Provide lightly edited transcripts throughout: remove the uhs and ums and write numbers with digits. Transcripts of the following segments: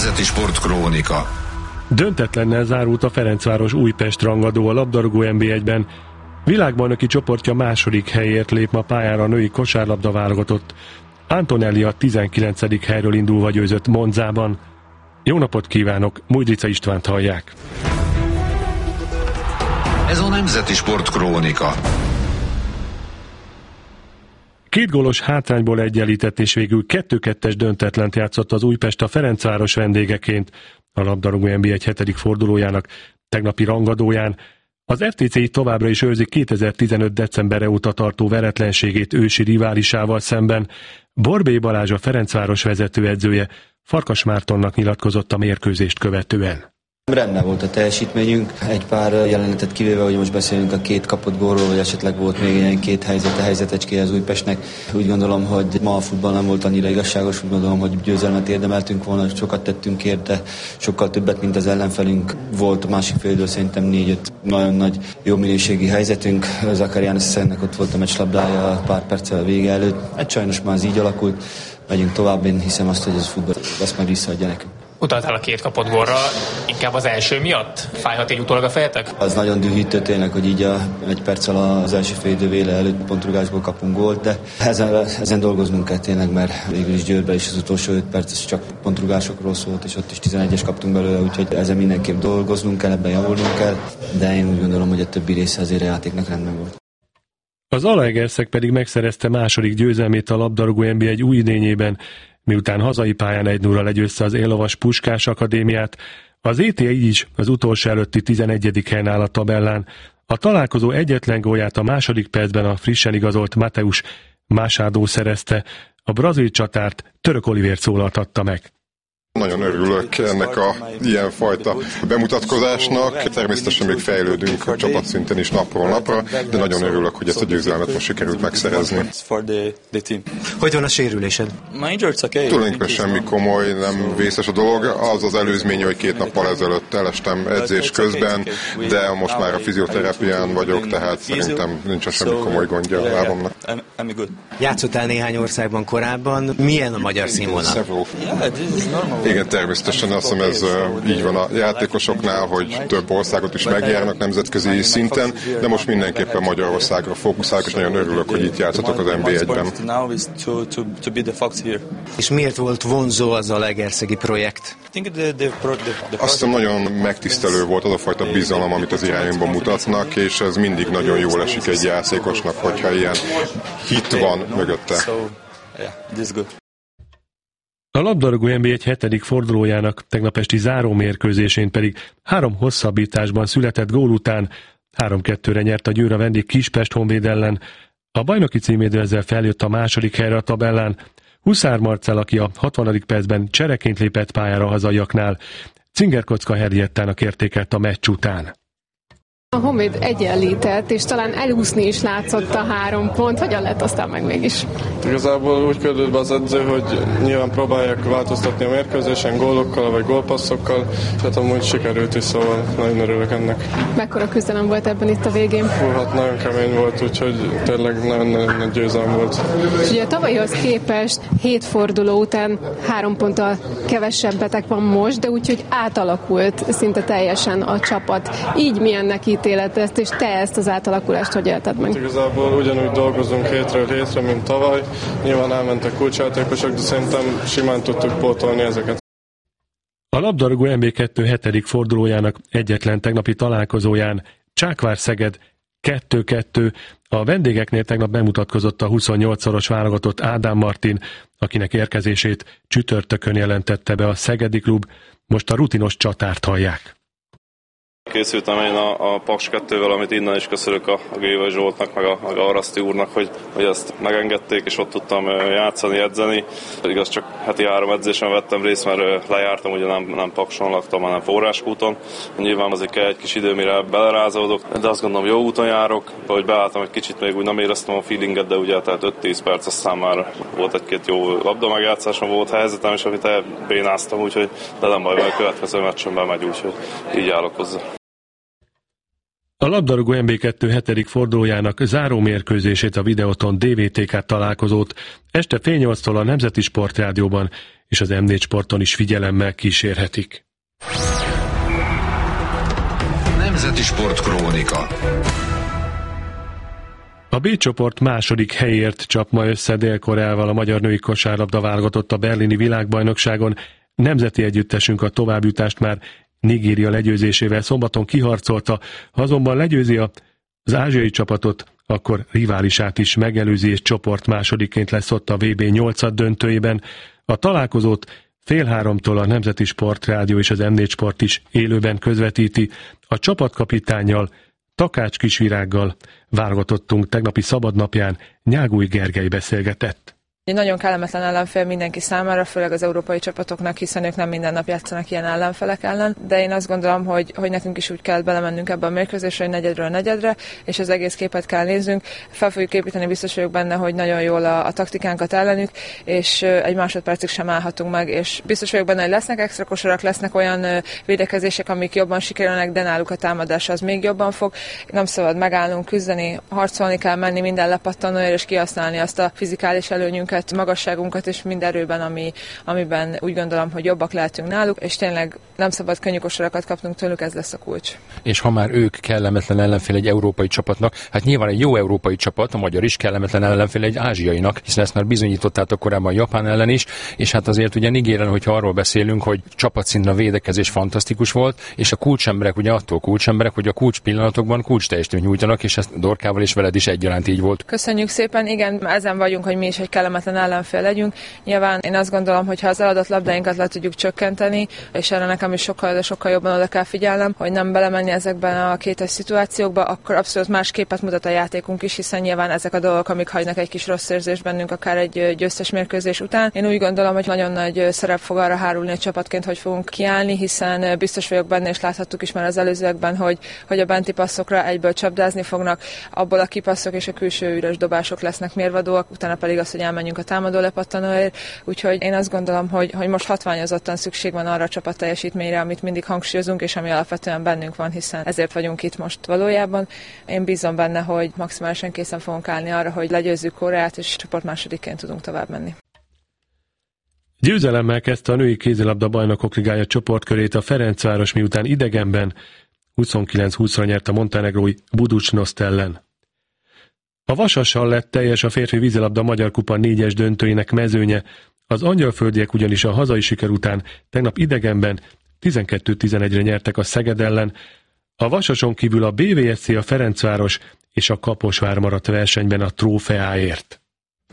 Nemzeti Sportkrónika. Döntetlennel zárult a Ferencváros Újpest rangadó a labdarúgó NB1-ben. Világbajnoki csoportja második helyért lép ma pályára a női kosárlabda válogatott. Antonelli a 19. helyről indulva győzött Monzában. Jó napot kívánok, Mújdrica Istvánt hallják. Ez a Nemzeti Sportkrónika. Két gólos hátrányból egyenlített és végül 2-2-es döntetlent játszott az Újpest a Ferencváros vendégeként a labdarúgó NB1 7. fordulójának tegnapi rangadóján. Az FTC továbbra is őrzi 2015. decemberre óta tartó veretlenségét ősi riválisával szemben. Borbély Balázs, a Ferencváros vezetőedzője, Farkas Mártonnak nyilatkozott a mérkőzést követően. Rendben volt a teljesítményünk, egy pár jelenetet kivéve, hogy most beszélünk a két kapott gólról, vagy esetleg volt még ilyen két helyzetecskéje az Újpestnek. Úgy gondolom, hogy ma a futball nem volt annyira igazságos, úgy gondolom, hogy győzelmet érdemeltünk volna, sokat tettünk érte, sokkal többet, mint az ellenfelünk. Volt a másik félidő szerintem 4-5 nagyon nagy, jó minőségi helyzetünk. Zakariános Szennek ott volt a meccslabdája pár perccel a vége előtt. Sajnos már ez így alakult, megyünk tovább, én hiszem azt, hogy ez a futball ezt majd visszaadja nekünk. Utaltál a két kapott gólra, inkább az első miatt? Fájhat így utólag a fejetek? Az nagyon dühítő tényleg, hogy így egy perccel az első félidő véle előtt pontrugásból kapunk gólt, de ezen dolgoznunk kell tényleg, mert végül is Győrben is az utolsó 5 perc ez csak pontrugásokról szólt, és ott is 11-es kaptunk belőle, úgyhogy ezen mindenképp dolgoznunk kell, ebben javulnunk kell, de én úgy gondolom, hogy a többi része azért a játéknak rendben volt. Az Zalaegerszeg pedig megszerezte második győzelmét a labdarúgó NB1 új idényében, miután hazai pályán 1-0 legyőzte az Éllovas Puskás Akadémiát. Az ETA így is az utolsó előtti 11. helyen áll a tabellán. A találkozó egyetlen gólját a második percben a frissen igazolt Mateusz Machado szerezte. A brazil csatárt Török Olivér szólaltatta meg. Nagyon örülök ennek a ilyenfajta bemutatkozásnak. Természetesen még fejlődünk a csapatszinten is napról napra, de nagyon örülök, hogy ezt a győzelmet most sikerült megszerezni. Hogy van a sérülésed? Tulajdonképpen semmi komoly, nem vészes a dolog. Az az előzménye, hogy 2 nappal ezelőtt elestem edzés közben, de most már a fizioterápián vagyok, tehát szerintem nincs semmi komoly gondja a lábamnak. Játszottál néhány országban korábban. Milyen a magyar színvonal? Igen, természetesen azt hiszem ez így van a játékosoknál, hogy több országot is megjárnak nemzetközi szinten, de most mindenképpen Magyarországra fókuszálok, és nagyon örülök, hogy itt játszatok az NB1-ben. És miért volt vonzó az a zalaegerszegi projekt? Azt hiszem nagyon megtisztelő volt az a fajta bizalom, amit az irányunkban mutatnak, és ez mindig nagyon jól esik egy játékosnak, hogyha ilyen hit van mögötte. A labdarúgó NB1 7. fordulójának tegnap esti zárómérkőzésén pedig 3 hosszabbításban született gól után 3-2-re nyert a Győr a vendég Kispest Honvéd ellen. A bajnoki címvédő ezzel feljött a második helyre a tabellán. Huszár Marcell, aki a 60. percben csereként lépett pályára a hazaiaknál, Cingerkocka Henriettának értékelt a meccs után. A Honvéd egyenlített, és talán elúszni is látszott a 3 pont. Hogyan lett aztán meg mégis? Igazából úgy küldött be az edző, hogy nyilván próbálják változtatni a mérkőzésen gólokkal vagy gólpasszokkal, és hát amúgy sikerült is, szóval nagyon örülök ennek. Mekkora küzdelem volt ebben itt a végén? Hát nagyon kemény volt, úgyhogy tényleg nagyon nagy győzelem volt. És ugye a tavalyihoz képest 7 forduló után 3 ponttal kevesebbetek van most, de úgyhogy átalakult szinte teljesen a csapat. Így milyennek ítélet ezt, és te ezt az átalakulást hogy élted meg? Igazából ugyanúgy dolgozunk hétről hétre, mint tavaly. Nyilván elmentek kulcsjátékosok, de szerintem simán tudtuk pótolni ezeket. A labdarúgó NB2 7. fordulójának egyetlen tegnapi találkozóján Csákvár-Szeged 2-2. A vendégeknél tegnap bemutatkozott a 28-szoros válogatott Ádám Martin, akinek érkezését csütörtökön jelentette be a szegedi klub. Most a rutinos csatárt hallják. Készültem én a Paks 2-vel, amit innen is köszönök a Géva Zsoltnak, meg a Araszti úrnak, hogy ezt megengedték, és ott tudtam játszani, edzeni. Igaz, csak heti 3 edzésen vettem részt, mert lejártam, ugye nem Pakson laktam, hanem Forráskúton. Nyilván azért kell egy kis idő, mire belerázódok, de azt gondolom, jó úton járok, hogy beálltam egy kicsit, még úgy nem éreztem a feelinget, de ugye tehát 5-10 perc, aztán már volt egy-két jó labda megjátszásom, volt helyzetem, és amit elbénáztam, úgyhogy de nem baj, mert a következő meccsen bemegy, úgyhogy így állok hozzá. A labdarúgó MB2 7. fordulójának záró mérkőzését, a Videoton DVTK találkozót este fél 8-tól a Nemzeti Sportrádióban és az M4 Sporton is figyelemmel kísérhetik. Nemzeti Sportkrónika. A B csoport második helyért csap ma össze Dél-Koreával a magyar női kosárlabda válogatott a berlini világbajnokságon. Nemzeti együttesünk a továbbjutást már Nigéria legyőzésével szombaton kiharcolta, ha azonban legyőzi az ázsiai csapatot, akkor riválisát is megelőzi és csoport másodikként lesz ott a VB 8 döntőjében. A találkozót 14:30 a Nemzeti Sportrádió és az M4 Sport is élőben közvetíti. A csapatkapitánnyal, Takács Kisvirággal válogatottunk tegnapi szabadnapján, Nyágúj Gergely beszélgetett. Egy nagyon kellemetlen ellenfél mindenki számára, főleg az európai csapatoknak, hiszen ők nem minden nap játszanak ilyen ellenfelek ellen, de én azt gondolom, hogy nekünk is úgy kell belemennünk ebbe a mérkőzésre, hogy negyedről negyedre, és az egész képet kell néznünk. Fel fogjuk építeni, biztos vagyok benne, hogy nagyon jól a taktikánkat ellenük, és egy másodpercig sem állhatunk meg, és biztos vagyok benne, hogy lesznek extra kosarak, lesznek olyan védekezések, amik jobban sikerülnek, de náluk a támadás az még jobban fog. Nem szabad megállnunk, küzdeni, harcolni kell menni minden lepattanóért, és kihasználni azt a fizikális előnyünket, magasságunkat és mind erőben, amiben úgy gondolom, hogy jobbak lehetünk náluk, és tényleg nem szabad könnyű kosarakat kapnunk tőlük, ez lesz a kulcs. És ha már ők kellemetlen ellenfél egy európai csapatnak, hát nyilván egy jó európai csapat, a magyar is kellemetlen ellenfél egy ázsiainak, hiszen ezt már bizonyítottátok korábban Japán ellen is, és hát azért ugye Nigérián, hogyha arról beszélünk, hogy csapatszinten a védekezés fantasztikus volt, és a kulcsemberek ugye attól kulcsemberek, hogy a kulcs pillanatokban kulcs teljesítményt nyújtanak, és ezt Dorkával és veled is egyaránt így volt. Köszönjük szépen, igen, ezen vagyunk, hogy mi is egy kellemetlen ellenfél legyünk. Nyilván én azt gondolom, hogy ha az eladott labdáinkat le tudjuk csökkenteni, és erre nekem is sokkal jobban oda kell figyelnem, hogy nem belemenni ezekben a kétes szituációkba, akkor abszolút más képet mutat a játékunk is, hiszen nyilván ezek a dolgok, amik hagynak egy kis rossz érzést bennünk akár egy győztes mérkőzés után. Én úgy gondolom, hogy nagyon nagy szerep fog arra hárulni, hogy csapatként hogy fogunk kiállni, hiszen biztos vagyok benne, és láthattuk is már az előzőekben, hogy a benti passzokra egyből csapdázni fognak, abból a kipasszok és a külső üres dobások lesznek mérvadóak, utána pedig az, hogy elmenjünk a támadó lepattanóért, úgyhogy én azt gondolom, hogy most hatványozottan szükség van arra a csapat teljesítményre, amit mindig hangsúlyozunk, és ami alapvetően bennünk van, hiszen ezért vagyunk itt most valójában. Én bízom benne, hogy maximálisan készen fogunk állni arra, hogy legyőzzük Koreát, és csoport másodikként tudunk tovább menni. Győzelemmel kezdte a női kézilabda bajnokok ligája csoportkörét a Ferencváros, miután idegenben 29-20-ra nyert a montenegrói Budućnost ellen. A Vasassal lett teljes a férfi vízilabda Magyar Kupa 4-es döntőjének mezőnye, az angyalföldiek ugyanis a hazai siker után tegnap idegenben 12-11-re nyertek a Szeged ellen. A Vasason kívül a BVSC, a Ferencváros és a Kaposvár maradt versenyben a trófeáért.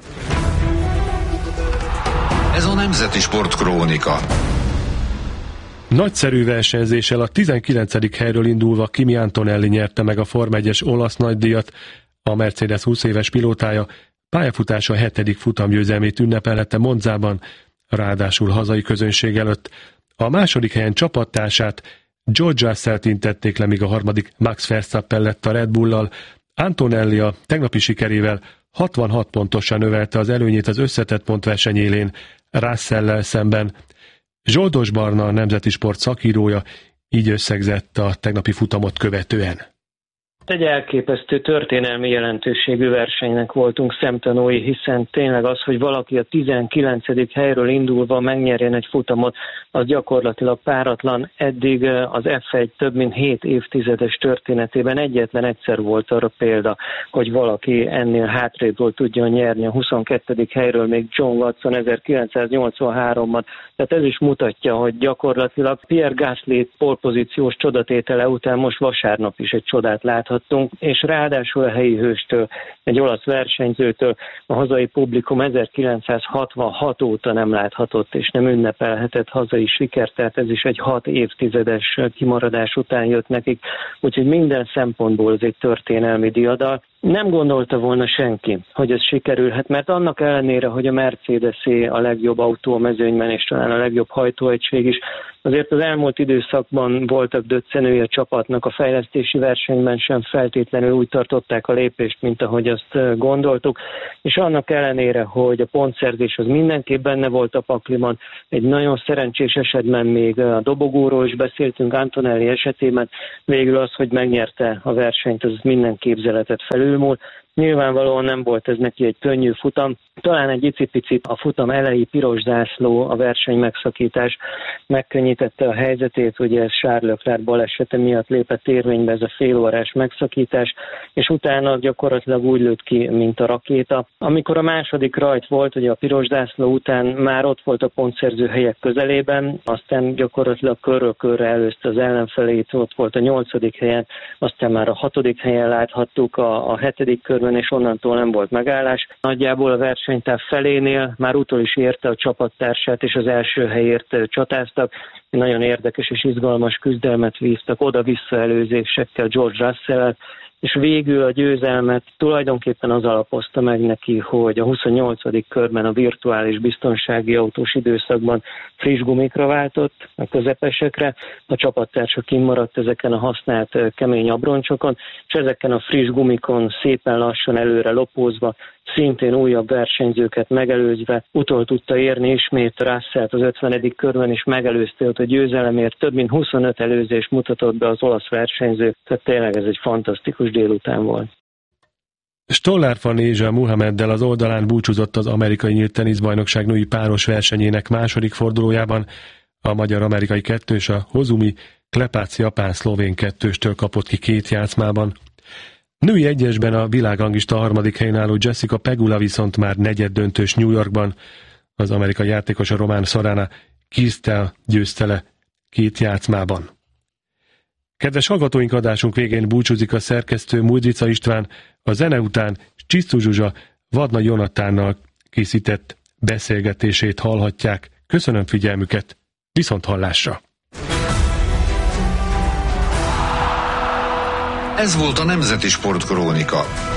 Ez a Nemzeti Sportkrónika. Nagyszerű versenyzéssel a 19. helyről indulva Kimi Antonelli nyerte meg a Forma 1-es olasz nagydíjat. A Mercedes 20 éves pilótája pályafutása 7. futamgyőzelmét ünnepelhette Monzában, ráadásul hazai közönség előtt. A második helyen csapattársát, George Russellt intették le, míg a harmadik Max Verstappen lett a Red Bullal. Antonelli a tegnapi sikerével 66 pontosan növelte az előnyét az összetett pontverseny élén Russell-lel szemben. Zsoldos Barna, a Nemzeti Sport szakírója, így összegzett a tegnapi futamot követően. Egy elképesztő történelmi jelentőségű versenynek voltunk szemtanúi, hiszen tényleg az, hogy valaki a 19. helyről indulva megnyerjen egy futamot, az gyakorlatilag páratlan. Eddig az F1 több mint 7 évtizedes történetében egyetlen egyszer volt arra példa, hogy valaki ennél hátrébről tudjon nyerni. A 22. helyről még John Watson 1983-ban. Tehát ez is mutatja, hogy gyakorlatilag Pierre Gasly pólpozíciós csodatétele után most vasárnap is egy csodát láthattunk, és ráadásul a helyi hőstől, egy olasz versenyzőtől a hazai publikum 1966 óta nem láthatott és nem ünnepelhetett hazai sikert, tehát ez is egy 6 évtizedes kimaradás után jött nekik, úgyhogy minden szempontból ez egy történelmi diadal. Nem gondolta volna senki, hogy ez sikerülhet, mert annak ellenére, hogy a Mercedes-é a legjobb autó a mezőnyben, és talán a legjobb hajtóegység is, Azért az elmúlt időszakban voltak döccenői a csapatnak, a fejlesztési versenyben sem feltétlenül úgy tartották a lépést, mint ahogy azt gondoltuk, és annak ellenére, hogy a pontszerzés az mindenképp benne volt a pakliban, egy nagyon szerencsés esetben még a dobogóról is beszéltünk, Antonelli esetében, végül az, hogy megnyerte a versenyt, az minden képzeletet felülmúl. Nyilvánvalóan nem volt ez neki egy könnyű futam. Talán egy icipicit a futam elejé piros zászló, a verseny megszakítás megkönnyítette a helyzetét, ugye ez Charles Leclerc balesete miatt lépett érvénybe ez a félórás megszakítás, és utána gyakorlatilag úgy lőtt ki, mint a rakéta. Amikor a második rajt volt, ugye a piros zászló után már ott volt a pontszerző helyek közelében, aztán gyakorlatilag körről körre előzte az ellenfelét, ott volt a 8. helyen, aztán már a 6. helyen láthattuk a 7. körben, és onnantól nem volt megállás. Nagyjából a versenytáv felénél már utol is érte a csapattársát, és az első helyért csatáztak. Nagyon érdekes és izgalmas küzdelmet vívtak oda-vissza előzésekkel George Russell-el, és végül a győzelmet tulajdonképpen az alapozta meg neki, hogy a 28. körben a virtuális biztonsági autós időszakban friss gumikra váltott, a közepesekre, a csapattársa kimaradt ezeken a használt kemény abroncsokon, és ezeken a friss gumikon szépen lassan előre lopózva, szintén újabb versenyzőket megelőzve utol tudta érni ismét Russellt az 50. körben, és megelőzte őt a győzelemért. Több mint 25 előzést mutatott be az olasz versenyző, tehát tényleg ez egy fantasztikus délután volt. Stollár Farnézsa Muhammeddel az oldalán búcsúzott az amerikai nyílt teniszbajnokság női páros versenyének második fordulójában. A magyar-amerikai kettős a Hozumi Klepác japán-szlovén kettőstől kapott ki 2 játszmában. Női egyesben a világranglista 3. helyen álló Jessica Pegula viszont már negyeddöntős New Yorkban. Az amerikai játékos a román Sorana Kirstel győzte le 2 játszmában. Kedves hallgatóink, adásunk végén búcsúzik a szerkesztő Muldrica István, a zene után Csisztu Zsuzsa Vadna Jonatánnal készített beszélgetését hallhatják. Köszönöm figyelmüket, viszont hallásra! Ez volt a Nemzeti Sportkrónika.